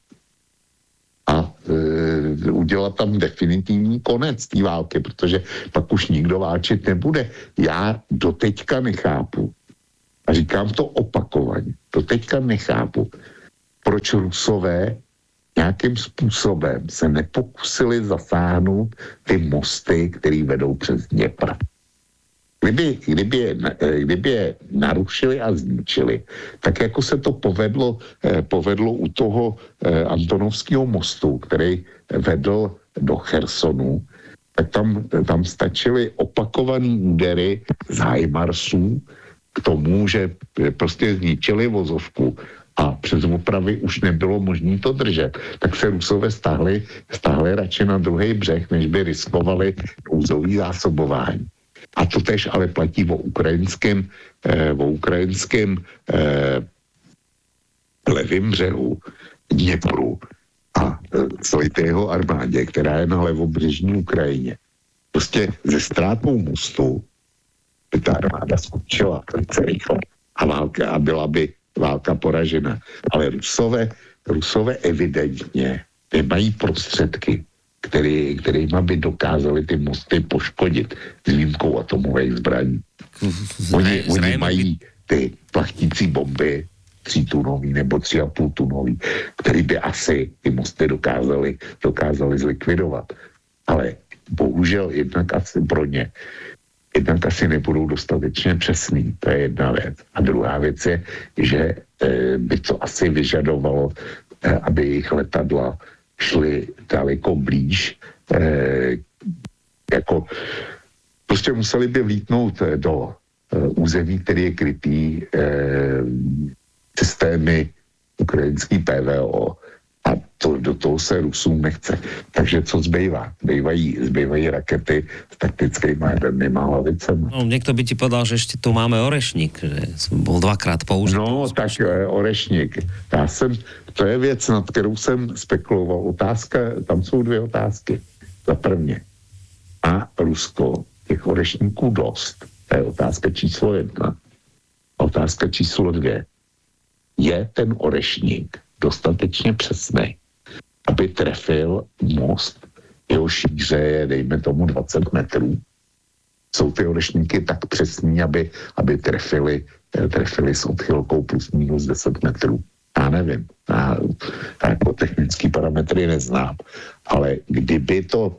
Speaker 1: a e, udělat tam definitivní konec té války, protože pak už nikdo válčit nebude. Já doteďka nechápu, a říkám to opakovaně, doteďka nechápu, proč Rusové nějakým způsobem se nepokusili zasáhnout ty mosty, které vedou přes Dněpr. Kdyby, kdyby, je, kdyby je narušili a zničili, tak jako se to povedlo, eh, povedlo u toho eh, Antonovského mostu, který vedl do Chersonu, tak tam, tam stačily opakované údery z HIMARSů k tomu, že prostě zničili vozovku a přes opravy už nebylo možné to držet. Tak se Rusové stáhli, stáhli radši na druhý břeh, než by riskovali nouzový zásobování. A to tež ale platí o ukrajinském, eh, o ukrajinském eh, levém břehu Dněpru a eh, celitého armádě, která je na levobřežní Ukrajině. Prostě ze ztrátou mostu by ta armáda skončila velice rychle a, válka, a byla by válka poražena. Ale Rusové, Rusové evidentně nemají prostředky, který, kterýma by dokázali ty mosty poškodit s výjimkou atomových zbraní. Oni, oni mají ty plachtící bomby třítunový nebo tři a půl tunový, který by asi ty mosty dokázali, dokázali zlikvidovat. Ale bohužel jednak asi pro ně jednak asi nebudou dostatečně přesný. To je jedna věc. A druhá věc je, že e, by to asi vyžadovalo, e, aby jejich letadla šli daleko blíž, eh, jako prostě museli by vlítnout do eh, území, který je krytý eh, systémy ukrajinský P V O a to, do toho se Rusům nechce. Takže co zbývá? Zbývají, zbývají rakety s taktickými jadernýma hlavicemi.
Speaker 2: No, niekto by ti povedal, že ešte tu máme Orešník, že bol dvakrát použitý.
Speaker 1: No, tak e, Orešník. Já jsem, to je věc, nad kterou jsem spekuloval. Otázka, tam jsou dvě otázky. Za prvně. A Rusko těch Orešníků dost. To je otázka číslo jedna. Otázka číslo dvě. Je ten Orešník dostatečně přesný, aby trefil most, jeho šíře je, dejme tomu, dvacet metrů. Jsou ty orešníky tak přesní, aby, aby trefili, trefili s odchylkou plus minus deset metrů. Já nevím. Já, já jako technický parametry neznám. Ale kdyby to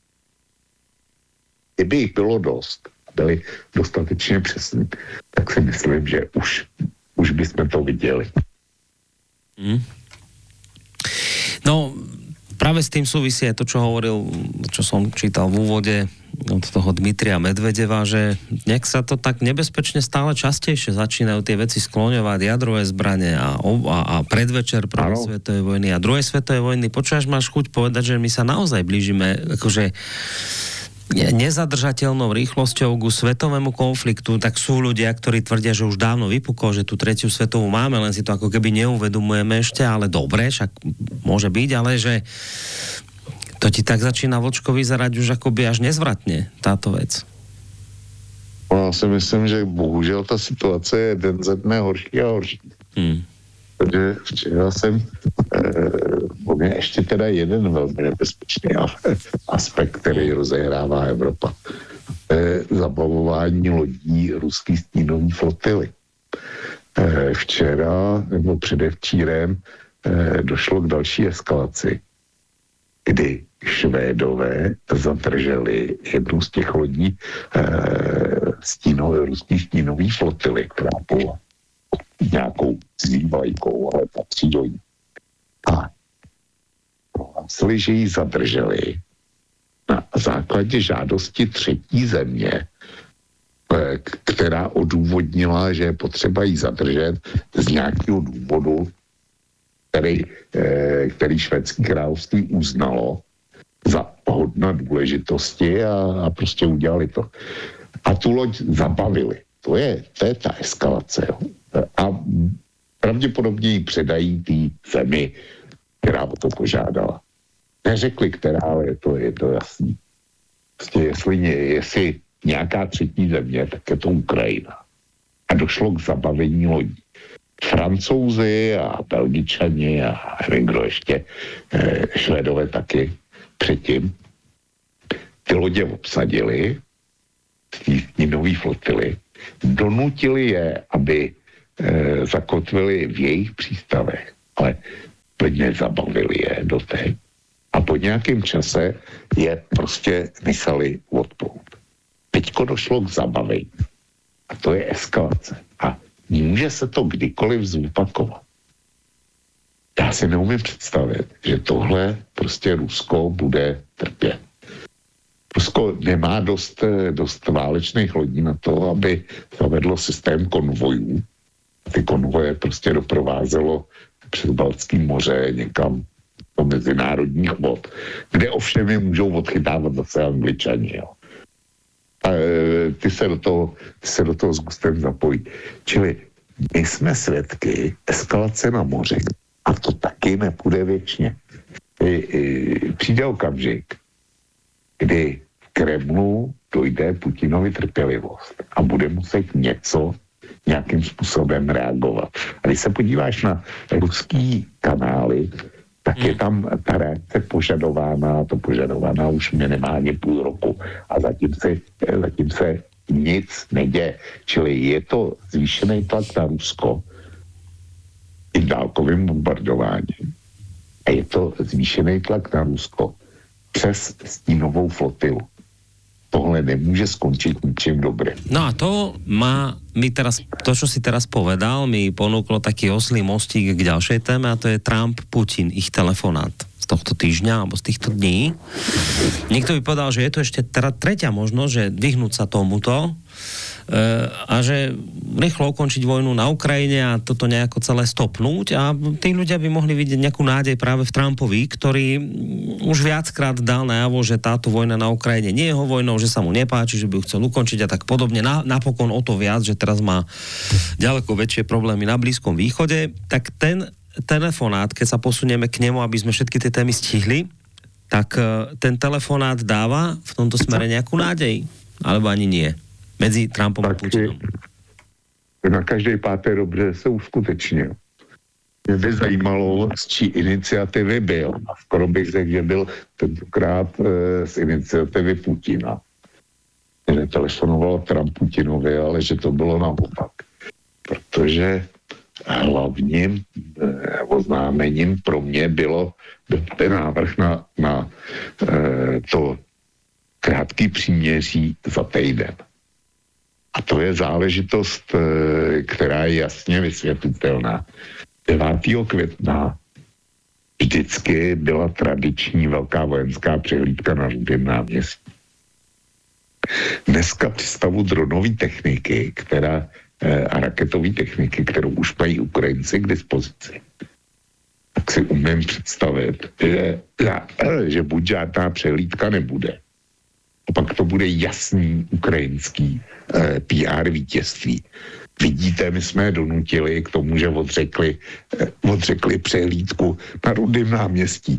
Speaker 1: kdyby jich bylo dost, byli dostatečně přesní, tak si myslím, že už, už bychom to viděli.
Speaker 2: Mm. No, práve s tým súvisí aj to, čo hovoril, čo som čítal v úvode od toho Dmitria Medvedeva, že nech sa to tak nebezpečne stále častejšie začínajú tie veci skloňovať, jadrové zbrane a, a, a predvečer prvej svetovej vojny a druhej svetovej vojny. Počúvaš, máš chuť povedať, že my sa naozaj blížime akože nezadržateľnou rýchlosťou ku svetovému konfliktu, tak sú ľudia, ktorí tvrdia, že už dávno vypukol, že tú tretiu svetovú máme, len si to ako keby neuvedomujeme ešte, ale dobre, však môže byť, ale že to ti tak začína, Vlčko, vyzerať už akoby až nezvratne táto vec.
Speaker 1: No, já si myslím, že bohužel ta situace je den ze dne horší a horší. Hmm. Takže včera jsem, eh, je ještě teda jeden velmi nebezpečný aspekt, který rozehrává Evropa. Eh, zabavování lodí ruský stínový flotily. Eh, včera nebo předevčírem eh, došlo k další eskalaci, kdy Švédové zadrželi jednu z těch lodí eh, stínové, ruský stínový flotily, která byla nějakou zvývajkou, ale patří do ní. A prohlásili, že ji zadrželi na základě žádosti třetí země, která odůvodnila, že je potřeba ji zadržet z nějakého důvodu, který, který švédské království uznalo za hodna důležitosti a, a prostě udělali to. A tu loď zabavili. to je, to je ta eskalace. Jo. A pravděpodobně ji předají té zemi, která o to požádala. Neřekli, která, ale je to, je to jasný. Prostě jestli, jestli nějaká třetí země, tak je to Ukrajina. A došlo k zabavení lodí. Francouzi a Belgičani a nevím, kdo ještě, eh, Švédové taky předtím, ty lodě obsadili, ty nový flotily, donutili je, aby e, zakotvili v jejich přístavech, ale plně zabavili je do té a po nějakém čase je prostě nechali odplout. Teďko došlo k zabavení a to je eskalace a může se to kdykoliv zopakovat. Já si neumím představit, že tohle prostě Rusko bude trpět. Rusko nemá dost, dost válečných lodí na to, aby zavedlo systém konvojů. Ty konvoje prostě doprovázelo přes Baltským moře někam do mezinárodních vod, kde ovšem je můžou odchytávat zase Angličani. Jo. A ty se do toho, ty se do toho s gustem zapojí. Čili my jsme svědky eskalace na moři a to taky nepůjde věčně. Přijde okamžik, kdy v Kremlu dojde Putinovi trpělivost a bude muset něco nějakým způsobem reagovat. A když se podíváš na ruský kanály, tak je tam ta reakce požadována, to požadována už minimálně půl roku a zatím se, zatím se nic neděje. Čili je to zvýšený tlak na Rusko i dálkovým bombardováním. A je to zvýšený tlak na Rusko přes stínovou flotilu. Tohle nemůže skončit ničím dobrým.
Speaker 2: No a to má mi teraz, to, čo si teraz povedal, mi ponúklo taký oslý mostík k ďalšej téme a to je Trump-Putin, ich telefonát z tohto týždňa alebo z týchto dní. Niekto by povedal, že je to ešte teda tretia možnosť, že vyhnúť sa tomuto a že rýchlo ukončiť vojnu na Ukrajine a toto nejako celé stopnúť a tí ľudia by mohli vidieť nejakú nádej práve v Trumpovi, ktorý už viackrát dal najavo, že táto vojna na Ukrajine nie je jeho vojnou, že sa mu nepáči, že by ju chcel ukončiť a tak podobne. Na, napokon o to viac, že teraz má ďaleko väčšie problémy na Blízkom východe, tak ten telefonát, keď sa posunieme k nemu, aby sme všetky tie témy stihli, tak ten telefonát dáva v tomto smere nejakú nádej? Alebo ani nie? Mezi Trumpom a Putinom.
Speaker 1: Na každé páté dobře se uskutečnil. Mě by zajímalo, z čí iniciativy byl. A skoro bych řekl, že byl tentokrát e, z iniciativy Putina. Netelefonoval Trump Putinovi, ale že to bylo naopak. Protože hlavním e, oznámením pro mě bylo ten návrh na, na e, to krátký příměří za týden. A to je záležitost, která je jasně vysvětlitelná. devátého května vždycky byla tradiční velká vojenská přehlídka na Rudém náměstí. Dneska při stavu dronové techniky která, a raketové techniky, kterou už mají Ukrajinci k dispozici, tak si umím představit, že, že buď žádná přehlídka nebude, a pak to bude jasný ukrajinský eh, P R vítězství. Vidíte, my jsme je donutili k tomu, že odřekli, eh, odřekli přehlídku na Rudém náměstí.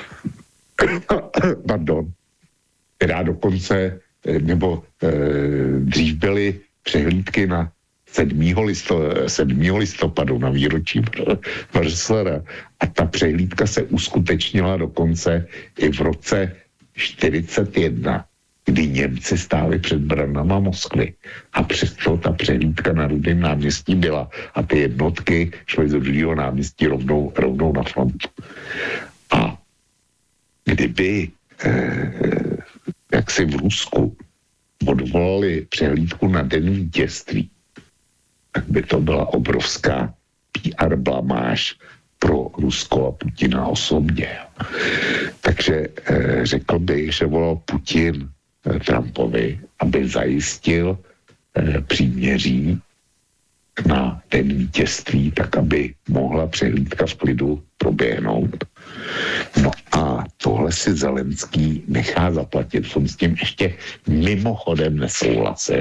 Speaker 1: Pardon. Která dokonce, eh, nebo eh, dřív byly přehlídky na sedmého listopadu na výročí Vrslera. A ta přehlídka se uskutečnila dokonce i v roce čtyřicet jedna, kdy Němci stáli před branama Moskvy. A přesto ta přehlídka na Rudém náměstí byla. A ty jednotky šly z Rudého náměstí rovnou, rovnou na frontu. A kdyby eh, jak si v Rusku odvolali přehlídku na den vítězství, tak by to byla obrovská P R blamáž pro Rusko a Putina osobně. Takže eh, řekl bych, že volal Putin eh, Trumpovi, aby zajistil eh, příměří na den vítězství, tak aby mohla přehlídka v klidu proběhnout. No a tohle si Zelenský nechá zaplatit. Jsem s tím ještě mimochodem nesouhlasil,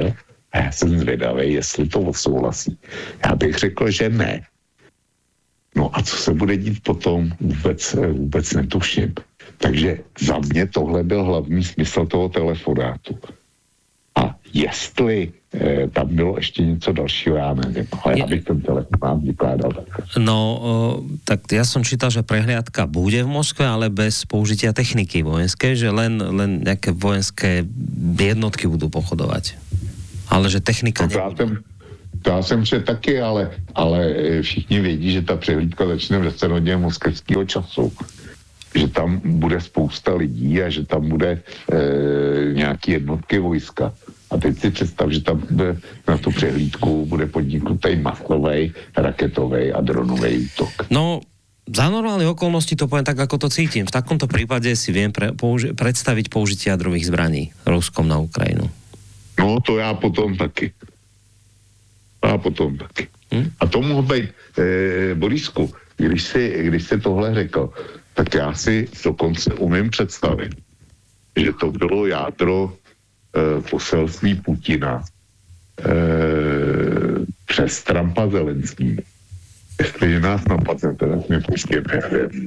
Speaker 1: A já jsem zvědavý, jestli to odsouhlasí. Já bych řekl, že ne. No a co se bude dít potom, vůbec, vůbec netuším. Takže za mě tohle byl hlavní smysl toho telefonátu. A jestli e, tam bylo ještě něco dalšího, já nevím, ale já bych ten telefonát vykládal tak.
Speaker 2: No, o, tak ja som čítal, že prehliadka bude v Moskve, ale bez použitia techniky vojenskej, že len, len nejaké vojenské jednotky budú pochodovať. Ale že technika
Speaker 1: no,
Speaker 2: nebude.
Speaker 1: Jsem, to já jsem četl taky, ale, ale všichni vědí, že ta přehlídka začne v deset hodin moskevského času. Že tam bude spousta lidí a že tam bude e, nějaký jednotky vojska. A teď si představ, že tam bude, na tu přehlídku bude podniknutý masový, raketový a dronový útok.
Speaker 2: No, za normálne okolnosti to poviem tak, ako to cítim. V takomto prípade si viem pre, použi- predstaviť použitie jadrových zbraní Ruskom na Ukrajinu.
Speaker 1: No, to já potom taky. A potom taky. Hm? A to mohl být, e, Borisku, když si, když si tohle řekl, tak já si dokonce umím představit, že to bylo jádro e, poselství Putina e, přes Trumpa Zelenský. Jestliže nás napadnete, tak mě pustěte.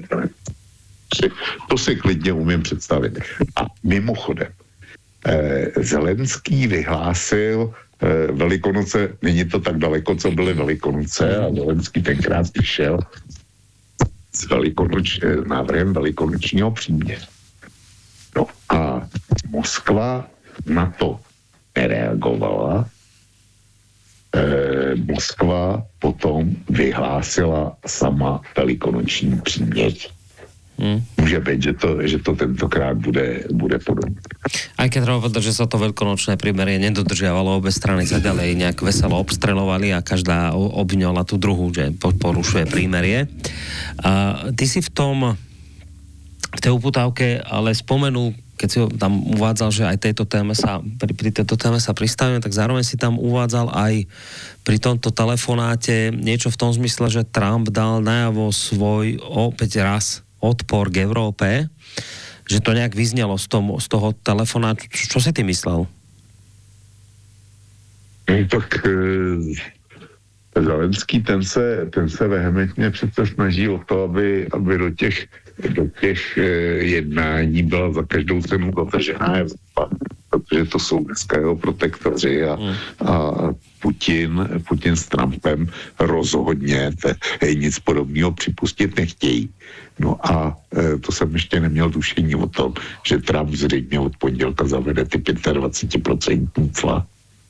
Speaker 1: To si klidně umím představit. A mimochodem, e, Zelenský vyhlásil e, Velikonoce, není to tak daleko, co byly Velikonoce, a Zelenský tenkrát přišel s velikonoč, návrhem velikonočního příměří. No a Moskva na to nereagovala. E, Moskva potom vyhlásila sama velikonoční příměří. Hmm. Může být, že to, že to tentokrát bude, bude podobné.
Speaker 2: Aj keď treba povedať, že sa to veľkonočné prímerie nedodržiavalo, obe strany sa ďalej nejak veselo obstrelovali a každá obviňovala tú druhú, že porušuje prímerie. A ty si v tom, v tej uputávke ale spomenul, keď si tam uvádzal, že aj tejto téme sa, pri, pri tejto téme sa pristavíme, tak zároveň si tam uvádzal aj pri tomto telefonáte niečo v tom zmysle, že Trump dal najavo svoj opäť raz odpor k Európe, že to nejak vyznelo z, tom, z toho telefonátu. Čo, čo si ty myslel?
Speaker 1: No, tak e, Zelenský, ten se, ten se vehementně přece snaží o to, aby, aby do těch, do těch e, jednání byla za každou cenu dotažená Evropa, protože to jsou dneska jeho protektoři a, hmm. a Putin, Putin s Trumpem rozhodně te, nic podobného připustit nechtějí. No a e, to jsem ještě neměl tušení o tom, že Trump zřejmě od pondělka zavede ty dvacet pět procent cla.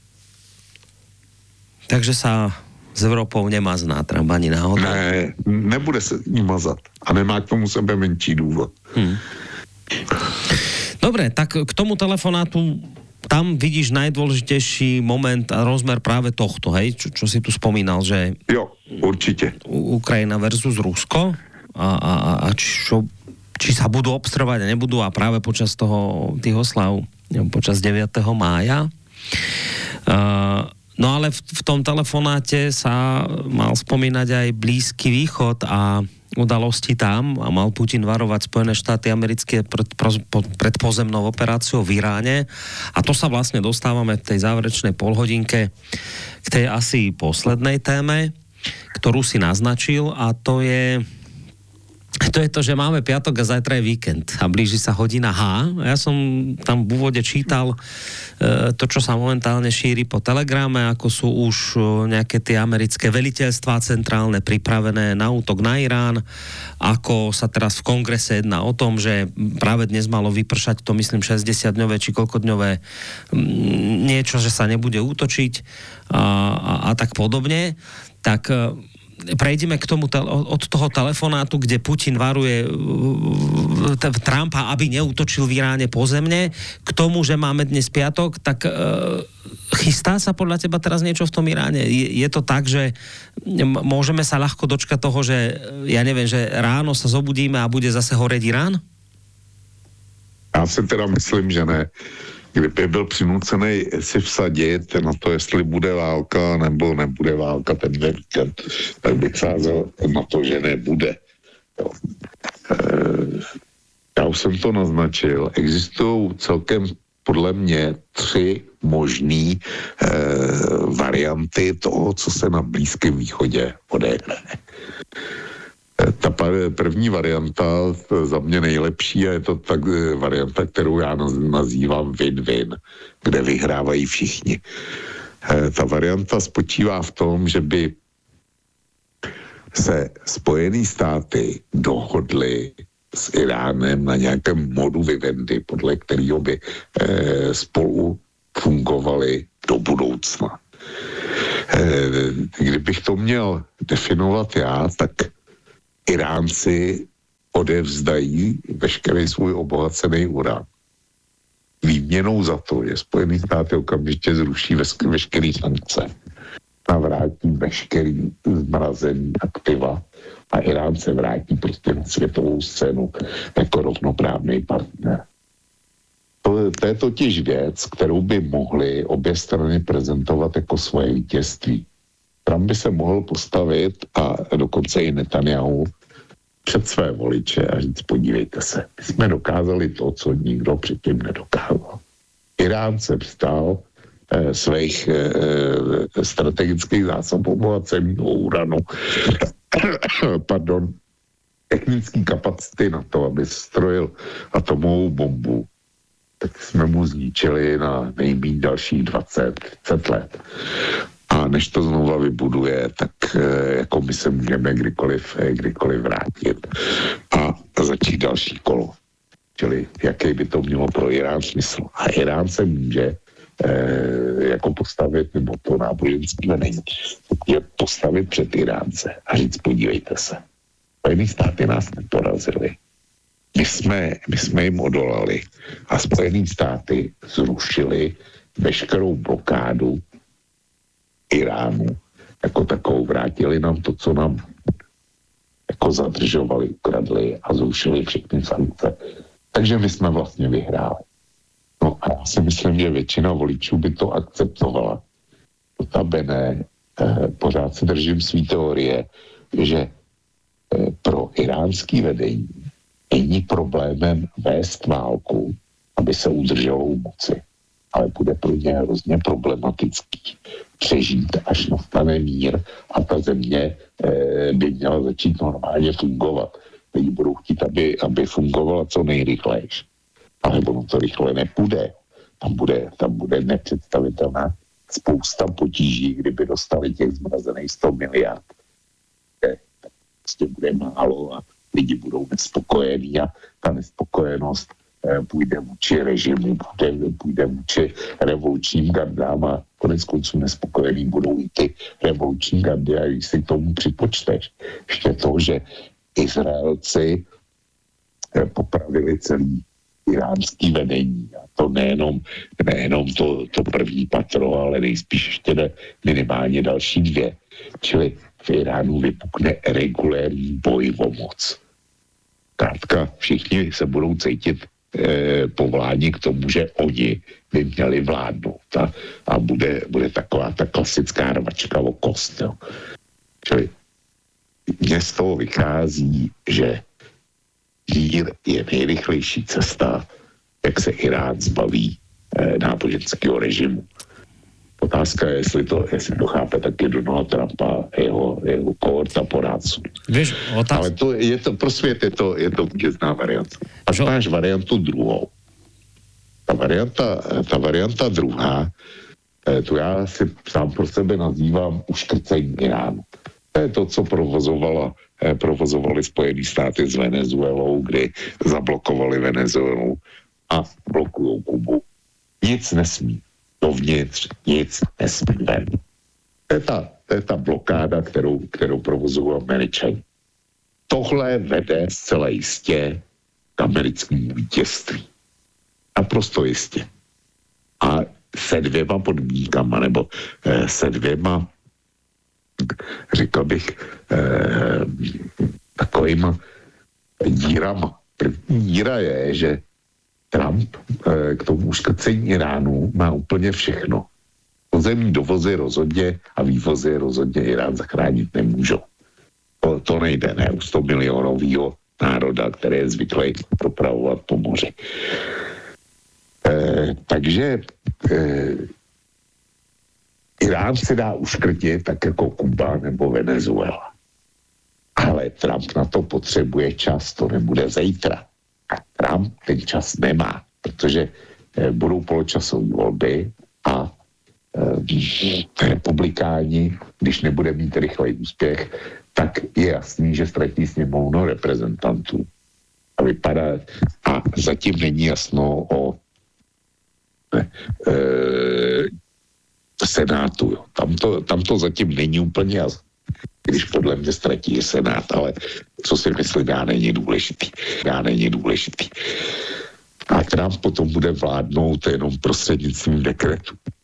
Speaker 2: Takže sa s Evropou nemazná Trump ani náhodou?
Speaker 1: Ne, nebude se ní mazat a nemá k tomu sebe menší důvod. Hmm.
Speaker 2: Dobre, tak k tomu telefonátu tam vidíš najdôležitejší moment a rozmer práve tohto, hej? Čo, čo si tu spomínal, že...
Speaker 1: Jo, určite.
Speaker 2: Ukrajina versus Rusko a, a, a čo, či sa budú obstrovať a nebudú a práve počas toho, tých oslav, počas deviateho mája. Uh, no ale v, v tom telefonáte sa mal spomínať aj Blízky východ a udalosti tam a mal Putin varovať Spojené štáty americké pred, pred pozemnou operáciou v Iráne. A to sa vlastne dostávame v tej záverečnej polhodinke k tej asi poslednej téme, ktorú si naznačil, a to je to je to, že máme piatok a zajtra je víkend a blíži sa hodina H. Ja som tam v úvode čítal e, to, čo sa momentálne šíri po telegrame, ako sú už nejaké tie americké veliteľstvá centrálne pripravené na útok na Irán, ako sa teraz v kongrese jedná o tom, že práve dnes malo vypršať to, myslím, šesťdesiatdňové či koľkodňové niečo, že sa nebude útočiť a, a, a tak podobne. Tak prejdeme k tomu, od toho telefonátu, kde Putin varuje Trumpa, aby neútočil v Iráne pozemne, k tomu, že máme dnes piatok, tak e, chystá sa podľa teba teraz niečo v tom Iráne? Je, je to tak, že môžeme sa ľahko dočkať toho, že ja neviem, že ráno sa zobudíme a bude zase horeť Irán?
Speaker 1: Já si teda myslím, že ne. Kdyby byl přinucený si vsadit na to, jestli bude válka nebo nebude válka ten víkend, tak bych sázel na to, že nebude. Jo. E, já už jsem to naznačil. Existují celkem podle mě tři možné eh, varianty toho, co se na Blízkém východě odehraje. Ta první varianta za mě nejlepší a je to tak varianta, kterou já nazývám win-win, kde vyhrávají všichni. Ta varianta spočívá v tom, že by se Spojené státy dohodly s Iránem na nějakém modu vivendi, podle kterého by eh, spolu fungovali do budoucna. Eh, kdybych to měl definovat já, tak Iránci odevzdají veškerý svůj obohacený urán. Výměnou za to, že Spojené státy okamžitě zruší veškerý sankce, navrátí veškerý zmrazený aktiva a Irán se vrátí prostě na světovou scénu jako rovnoprávný partner. To, to je totiž věc, kterou by mohly obě strany prezentovat jako svoje vítězství. Trump by se mohl postavit a dokonce i Netanyahu před své voliče a říct, podívejte se, my jsme dokázali to, co nikdo předtím nedokázal. Irán se vstal eh, svých eh, strategických zásob obohaceného uranu, pardon, technické kapacity na to, aby strojil atomovou bombu, tak jsme mu zničili na nejméně dalších dvacet třicet let. A než to znova vybuduje, tak e, jako my se můžeme kdykoliv, e, kdykoliv vrátit a začít další kolo. Čili jaký by to mělo pro Irán smysl. A Irán se může e, jako postavit, nebo to náboženský vedení, je postavit před Iránce a říct, podívejte se, Spojené státy nás neporazili. My jsme, my jsme jim odolali a Spojené státy zrušili veškerou blokádu Iránu jako takovou, vrátili nám to, co nám jako zadržovali, ukradli a zrušili všechny sankce. Takže my jsme vlastně vyhráli. No a já si myslím, že většina voličů by to akceptovala. Notabene, eh, pořád se držím svý teorie, že eh, pro iránský vedení není problémem vést válku, aby se udrželo u moci. Ale bude pro ně hrozně problematický přežít, až nastane mír a ta země e, by měla začít normálně fungovat. Lidi budou chtít, aby, aby fungovala co nejrychlejš. Ale ono to rychle nepůjde. Tam bude, tam bude nepředstavitelná spousta potíží, kdyby dostali těch zmrazených sto miliard. Tak prostě bude málo a lidi budou nespokojení a ta nespokojenost půjde vůči režimu, půjde, půjde vůči revolučním gardám a konec konců nespokojení budou i ty revoluční gardy a když si k tomu připočteš ještě to, že Izraelci popravili celý iránský vedení a to nejenom, nejenom to, to první patro, ale nejspíš ještě ne, minimálně další dvě. Čili v Iránu vypukne regulérní boj o moc. Krátka, všichni se budou cítit eh, povoláni k tomu, že oni by měli vládnout a, a bude, bude taková ta klasická rvačka o kost. Jo. Čili mně z toho vychází, že mír je nejrychlejší cesta, jak se Irán zbaví eh, náboženského režimu. Otázka je, jestli to, jestli to chápe taky Donald Trumpa, jeho, jeho kohorta poradců.
Speaker 2: Víš, otázka... Ale
Speaker 1: to je to, pro svět je to, je to vítězná varianta. A Čo? máš variantu druhou. Ta varianta, ta varianta druhá, tu já si sám pro sebe nazývám uškrcení Iránu. To je to, co provozovala, provozovali Spojené státy s Venezuelou, kdy zablokovali Venezuelu a blokují Kubu. Nic nesmí dovnitř, nic nesmí ven. To je ta, to je ta blokáda, kterou, kterou provozují Američani. Tohle vede zcela jistě k americkému vítězství. Naprosto jistě. A se dvěma podmínkama, nebo eh, se dvěma, řekl bych, eh, takovýma dírama. První díra je, že Trump eh, k tomu uškrcení Iránu má úplně všechno. Pozemní dovozy rozhodně a vývozy rozhodně Irán zachránit nemůžou. To, to nejde, ne? U sto milionového národa, který je zvyklý dopravovat po moři. E, takže e, Irán se dá uškrtit tak jako Kuba nebo Venezuela. Ale Trump na to potřebuje čas, to nebude zítra. A Trump ten čas nemá, protože e, budou poločasové volby a e, republikáni, když nebude mít rychlej úspěch, tak je jasný, že ztratí sněmovnu reprezentantů. A vypadá, a zatím není jasno o ne, e, Senátu. Jo. Tam, to, tam to zatím není úplně jasné, když podle mě ztratí Senát, ale co si myslím, já není důležitý. Já není důležitý. A Trump potom bude vládnout jenom prostřednictvím dekretu.